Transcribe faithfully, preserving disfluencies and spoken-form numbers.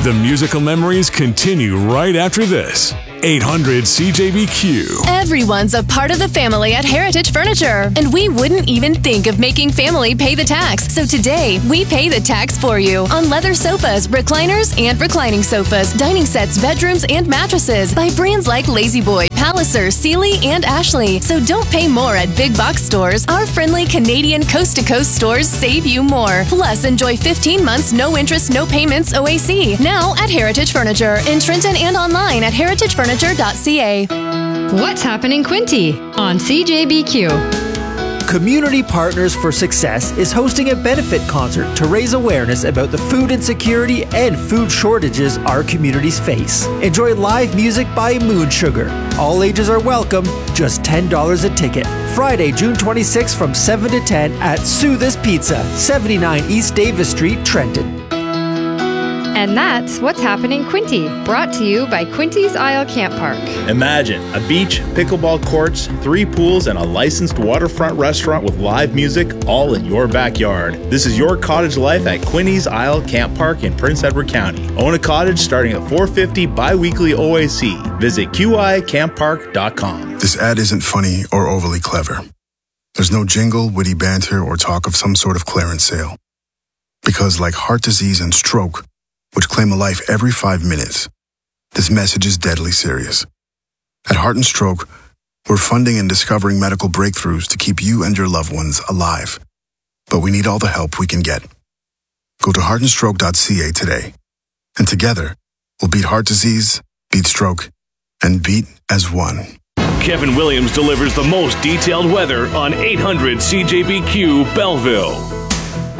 The musical memories continue right after this. eight hundred C J B Q. Everyone's a part of the family at Heritage Furniture, and we wouldn't even think of making family pay the tax. So today, we pay the tax for you on leather sofas, recliners, and reclining sofas, dining sets, bedrooms, and mattresses by brands like Lazy Boy, Palliser, Sealy, and Ashley. So don't pay more at big box stores. Our friendly Canadian coast-to-coast stores save you more. Plus, enjoy fifteen months, no interest, no payments O A C. Now at Heritage Furniture in Trenton and online at heritage furniture dot c a. What's happening, Quinty on C J B Q? Community Partners for Success is hosting a benefit concert to raise awareness about the food insecurity and food shortages our communities face. Enjoy live music by Moon Sugar. All ages are welcome, just ten dollars a ticket. Friday, June twenty-sixth from seven to ten at Sooth's Pizza, seventy-nine East Davis Street, Trenton. And that's What's Happening, Quinty, brought to you by Quinty's Isle Camp Park. Imagine a beach, pickleball courts, three pools, and a licensed waterfront restaurant with live music all in your backyard. This is your cottage life at Quinty's Isle Camp Park in Prince Edward County. Own a cottage starting at four hundred fifty dollars bi-weekly O A C. Visit Q I camp park dot com. This ad isn't funny or overly clever. There's no jingle, witty banter, or talk of some sort of clearance sale. Because like heart disease and stroke, which claim a life every five minutes, this message is deadly serious. At Heart and Stroke, we're funding and discovering medical breakthroughs to keep you and your loved ones alive. But we need all the help we can get. Go to heart and stroke dot c a today. And together, we'll beat heart disease, beat stroke, and beat as one. Kevin Williams delivers the most detailed weather on eight hundred C J B Q Belleville.